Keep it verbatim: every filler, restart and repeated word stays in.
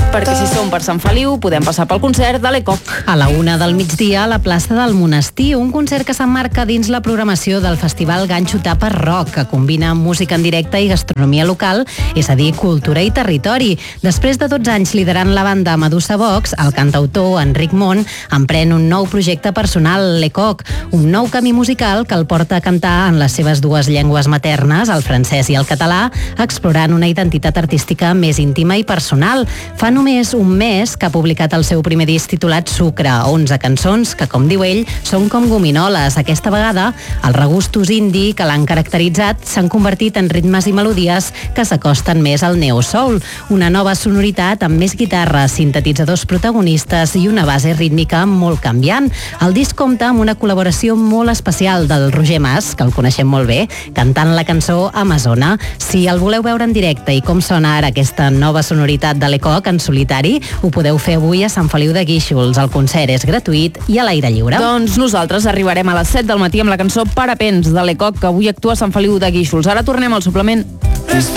perquè si som per Sant Feliu podem passar pel concert de l'Ecoc. A la una del migdia a la plaça del Monestir, un concert que s'emmarca dins la programació del festival Ganxo Tapa Rock, que combina música en directe i gastronomia local, és a dir, cultura i territori. Després de dotze anys liderant la banda Medusa Vox, el cantautor Enric Mont emprèn un nou projecte personal, l'Ecoc, un nou camí musical que el porta a cantar en les seves dues llengües maternes, el francès i el català, explorant una identitat artística més íntima i personal. Fa només un mes que ha publicat el seu primer disc titulat Sucre, onze cançons que, com diu ell, són com gominoles. Aquesta vegada, els regustos indie que l'han caracteritzat s'han convertit en ritmes i melodies que s'acosten més al neo-soul, una nova sonoritat amb més guitarres, sintetitzadors protagonistes i una base rítmica molt canviant. El disc compta amb una col·laboració molt especial del Roger Mas, que el coneixem molt bé, cantant la cançó Amazona. Si el voleu veure en directe i com sona ara aquesta nova sonoritat de l'Ecoc en solitari, ho podeu fer avui a Sant Feliu de Guíxols. El concert és gratuït i a l'aire lliure. Doncs nosaltres arribarem a les set del matí amb la cançó Parapents de l'Ecoc, que avui actua a Sant Feliu de Guíxols. Ara tornem al suplement.